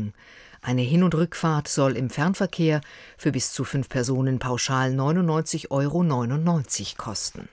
Umleitung. Eine Hin- und Rückfahrt soll im Fernverkehr für bis zu 5 Personen pauschal 99,99 € kosten.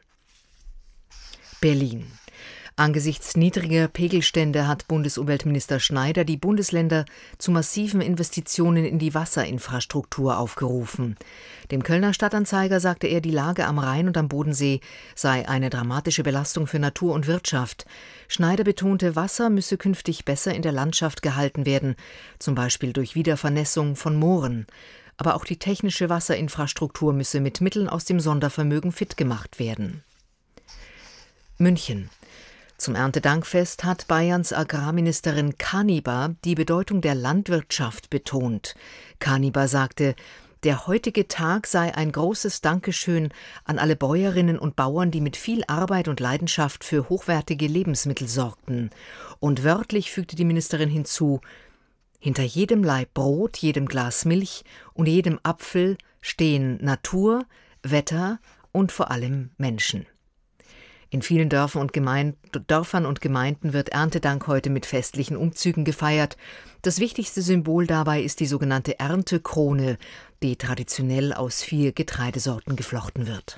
Berlin. Angesichts niedriger Pegelstände hat Bundesumweltminister Schneider die Bundesländer zu massiven Investitionen in die Wasserinfrastruktur aufgerufen. Dem Kölner Stadtanzeiger sagte er, die Lage am Rhein und am Bodensee sei eine dramatische Belastung für Natur und Wirtschaft. Schneider betonte, Wasser müsse künftig besser in der Landschaft gehalten werden, zum Beispiel durch Wiedervernässung von Mooren. Aber auch die technische Wasserinfrastruktur müsse mit Mitteln aus dem Sondervermögen fit gemacht werden. München. Zum Erntedankfest hat Bayerns Agrarministerin Kanibar die Bedeutung der Landwirtschaft betont. Kanibar sagte, der heutige Tag sei ein großes Dankeschön an alle Bäuerinnen und Bauern, die mit viel Arbeit und Leidenschaft für hochwertige Lebensmittel sorgten. Und wörtlich fügte die Ministerin hinzu, hinter jedem Laib Brot, jedem Glas Milch und jedem Apfel stehen Natur, Wetter und vor allem Menschen. In vielen Dörfern und Gemeinden wird Erntedank heute mit festlichen Umzügen gefeiert. Das wichtigste Symbol dabei ist die sogenannte Erntekrone, die traditionell aus 4 Getreidesorten geflochten wird.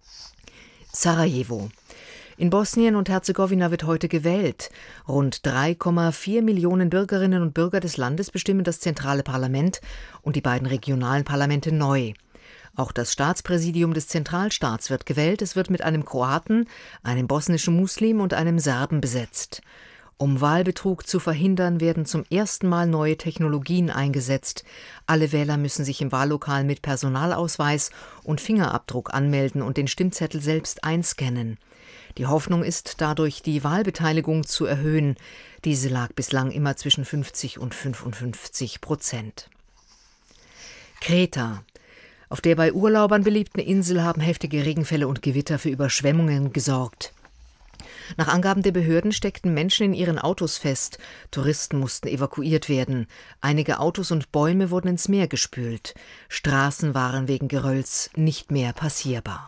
Sarajevo. In Bosnien und Herzegowina wird heute gewählt. Rund 3,4 Millionen Bürgerinnen und Bürger des Landes bestimmen das zentrale Parlament und die beiden regionalen Parlamente neu. Auch das Staatspräsidium des Zentralstaats wird gewählt. Es wird mit einem Kroaten, einem bosnischen Muslim und einem Serben besetzt. Um Wahlbetrug zu verhindern, werden zum ersten Mal neue Technologien eingesetzt. Alle Wähler müssen sich im Wahllokal mit Personalausweis und Fingerabdruck anmelden und den Stimmzettel selbst einscannen. Die Hoffnung ist dadurch, die Wahlbeteiligung zu erhöhen. Diese lag bislang immer zwischen 50% und 55%. Kreta. Auf der bei Urlaubern beliebten Insel haben heftige Regenfälle und Gewitter für Überschwemmungen gesorgt. Nach Angaben der Behörden steckten Menschen in ihren Autos fest. Touristen mussten evakuiert werden. Einige Autos und Bäume wurden ins Meer gespült. Straßen waren wegen Gerölls nicht mehr passierbar.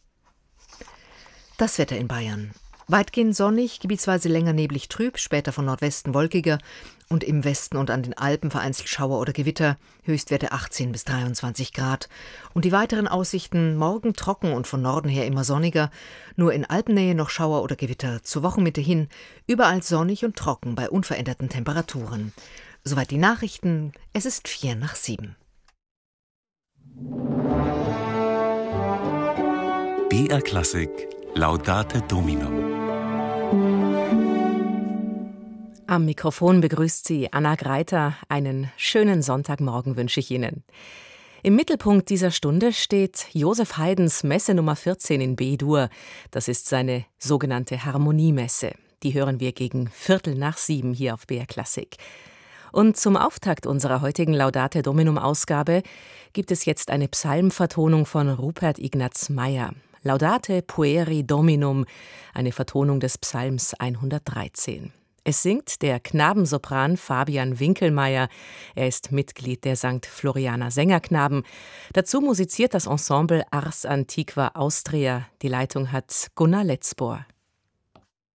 Das Wetter in Bayern. Weitgehend sonnig, gebietsweise länger neblig trüb, später von Nordwesten wolkiger und im Westen und an den Alpen vereinzelt Schauer oder Gewitter, Höchstwerte 18 bis 23 Grad. Und die weiteren Aussichten: morgen trocken und von Norden her immer sonniger, nur in Alpennähe noch Schauer oder Gewitter, zur Wochenmitte hin überall sonnig und trocken bei unveränderten Temperaturen. Soweit die Nachrichten, es ist 6:45. BR Klassik Laudate Domino. Am Mikrofon begrüßt Sie Anna Greiter. Einen schönen Sonntagmorgen wünsche ich Ihnen. Im Mittelpunkt dieser Stunde steht Joseph Haydns Messe Nummer 14 in B-Dur. Das ist seine sogenannte Harmoniemesse. Die hören wir gegen 6:15 hier auf BR Klassik. Und zum Auftakt unserer heutigen Laudate Dominum-Ausgabe gibt es jetzt eine Psalmvertonung von Rupert Ignaz Mayr. Laudate pueri Dominum, eine Vertonung des Psalms 113. Es singt der Knabensopran Fabian Winkelmeier. Er ist Mitglied der St. Florianer Sängerknaben. Dazu musiziert das Ensemble Ars Antiqua Austria. Die Leitung hat Gunnar Letzbohr.